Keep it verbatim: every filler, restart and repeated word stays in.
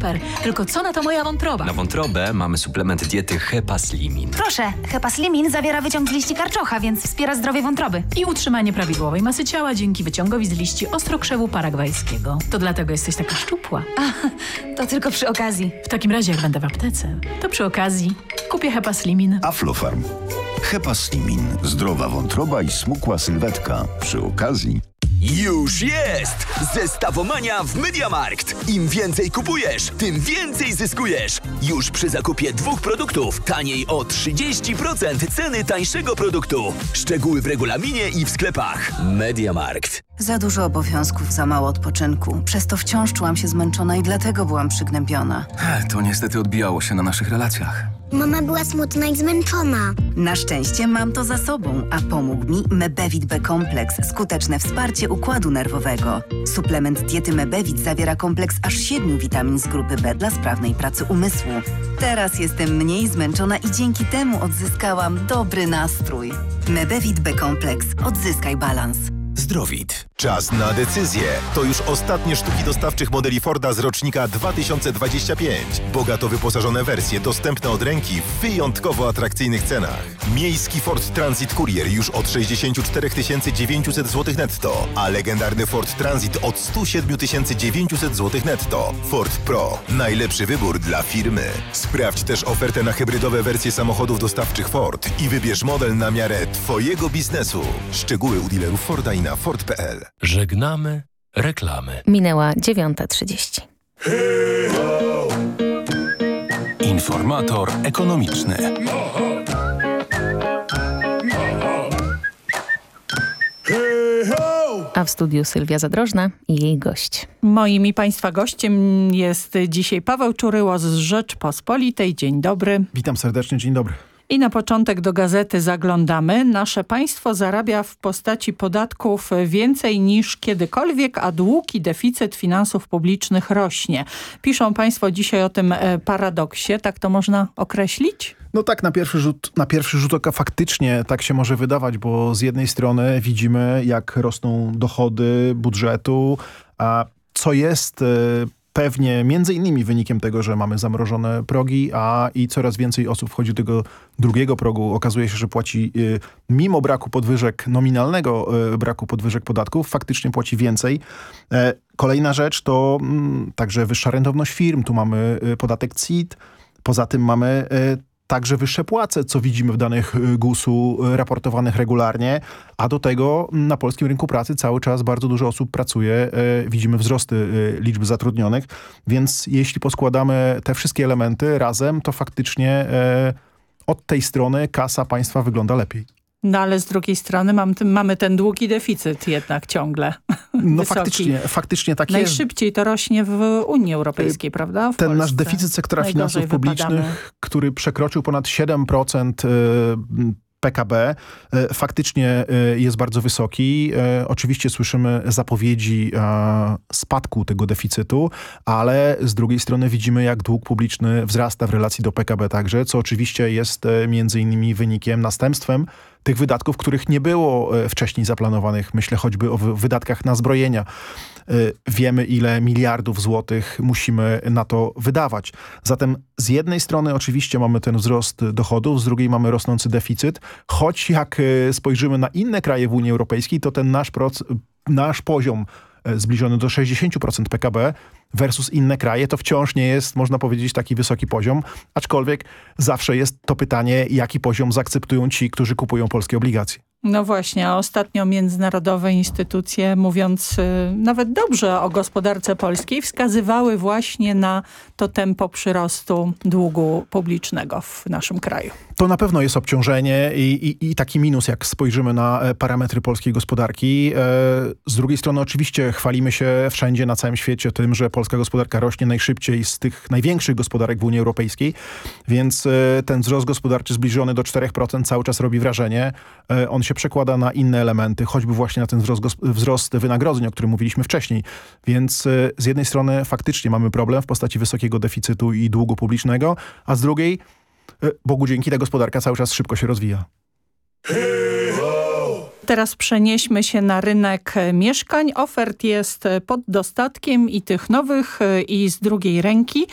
super. Tylko co na to moja wątroba? Na wątrobę mamy suplement diety Hepaslimin. Proszę, Hepaslimin zawiera wyciąg z liści karczocha, więc wspiera zdrowie wątroby. I utrzymanie prawidłowej masy ciała dzięki wyciągowi z liści ostrokrzewu paragwajskiego. To dlatego jesteś taka szczupła. A, to tylko przy okazji. W takim razie, jak będę w aptece, to przy okazji kupię Hepaslimin. Aflofarm. Hepaslimin. Zdrowa wątroba i smukła sylwetka. Przy okazji... Już jest! Zestawomania w MediaMarkt. Im więcej kupujesz, tym więcej zyskujesz. Już przy zakupie dwóch produktów taniej o trzydzieści procent ceny tańszego produktu. Szczegóły w regulaminie i w sklepach. MediaMarkt. Za dużo obowiązków, za mało odpoczynku. Przez to wciąż czułam się zmęczona i dlatego byłam przygnębiona. To niestety odbijało się na naszych relacjach. Mama była smutna i zmęczona. Na szczęście mam to za sobą, a pomógł mi Mebevit B-kompleks, skuteczne wsparcie układu nerwowego. Suplement diety Mebevit zawiera kompleks aż siedmiu witamin z grupy B dla sprawnej pracy umysłu. Teraz jestem mniej zmęczona i dzięki temu odzyskałam dobry nastrój. Mebevit B-kompleks. Odzyskaj balans. Zdrowit. Czas na decyzję. To już ostatnie sztuki dostawczych modeli Forda z rocznika dwa tysiące dwudziestego piątego. Bogato wyposażone wersje dostępne od ręki w wyjątkowo atrakcyjnych cenach. Miejski Ford Transit Courier już od sześćdziesiąt cztery tysiące dziewięćset złotych netto, a legendarny Ford Transit od sto siedem tysięcy dziewięćset złotych netto. Ford Pro. Najlepszy wybór dla firmy. Sprawdź też ofertę na hybrydowe wersje samochodów dostawczych Ford i wybierz model na miarę Twojego biznesu. Szczegóły u dealerów Forda i na ford kropka p l. Żegnamy reklamy. Minęła dziewiąta trzydzieści. Informator ekonomiczny. A w studiu Sylwia Zadrożna i jej gość. Moim i Państwa gościem jest dzisiaj Paweł Czuryło z Rzeczpospolitej. Dzień dobry. Witam serdecznie, dzień dobry. I na początek do gazety zaglądamy. Nasze państwo zarabia w postaci podatków więcej niż kiedykolwiek, a dług i deficyt finansów publicznych rośnie. Piszą Państwo dzisiaj o tym paradoksie. Tak to można określić? No tak, na pierwszy rzut, na pierwszy rzut oka faktycznie tak się może wydawać, bo z jednej strony widzimy, jak rosną dochody budżetu, a co jest pewnie między innymi wynikiem tego, że mamy zamrożone progi, a i coraz więcej osób wchodzi do tego drugiego progu. Okazuje się, że płaci y, mimo braku podwyżek, nominalnego y, braku podwyżek podatków, faktycznie płaci więcej. E, kolejna rzecz to mm, także wyższa rentowność firm. Tu mamy y, podatek C I T. Poza tym mamy y, także wyższe płace, co widzimy w danych gusu raportowanych regularnie, a do tego na polskim rynku pracy cały czas bardzo dużo osób pracuje. Widzimy wzrosty liczby zatrudnionych, więc jeśli poskładamy te wszystkie elementy razem, to faktycznie od tej strony kasa państwa wygląda lepiej. No ale z drugiej strony mam, mamy ten długi deficyt jednak ciągle No wysoki. faktycznie, faktycznie tak jest. Najszybciej to rośnie w Unii Europejskiej, prawda? W Ten Polsce. nasz deficyt sektora Najgorzej finansów publicznych, wypadamy. który przekroczył ponad siedem procent P K B, faktycznie jest bardzo wysoki. Oczywiście słyszymy zapowiedzi spadku tego deficytu, ale z drugiej strony widzimy, jak dług publiczny wzrasta w relacji do P K B także, co oczywiście jest między innymi wynikiem, następstwem tych wydatków, których nie było wcześniej zaplanowanych. Myślę choćby o wydatkach na zbrojenia. Wiemy, ile miliardów złotych musimy na to wydawać. Zatem z jednej strony oczywiście mamy ten wzrost dochodów, z drugiej mamy rosnący deficyt, choć jak spojrzymy na inne kraje w Unii Europejskiej, to ten nasz, proc- nasz poziom zbliżony do sześćdziesiąt procent P K B versus inne kraje, to wciąż nie jest, można powiedzieć, taki wysoki poziom, aczkolwiek zawsze jest to pytanie, jaki poziom zaakceptują ci, którzy kupują polskie obligacje. No właśnie, a ostatnio międzynarodowe instytucje, mówiąc y, nawet dobrze o gospodarce polskiej, wskazywały właśnie na to tempo przyrostu długu publicznego w naszym kraju. To na pewno jest obciążenie i, i, i taki minus, jak spojrzymy na parametry polskiej gospodarki. Z drugiej strony oczywiście chwalimy się wszędzie na całym świecie tym, że polska gospodarka rośnie najszybciej z tych największych gospodarek w Unii Europejskiej, więc ten wzrost gospodarczy zbliżony do czterech procent cały czas robi wrażenie. On się przekłada na inne elementy, choćby właśnie na ten wzrost, wzrost wynagrodzeń, o którym mówiliśmy wcześniej. Więc z jednej strony faktycznie mamy problem w postaci wysokiego deficytu i długu publicznego, a z drugiej, Bogu dzięki, ta gospodarka cały czas szybko się rozwija. Teraz przenieśmy się na rynek mieszkań. Ofert jest pod dostatkiem i tych nowych, i z drugiej ręki.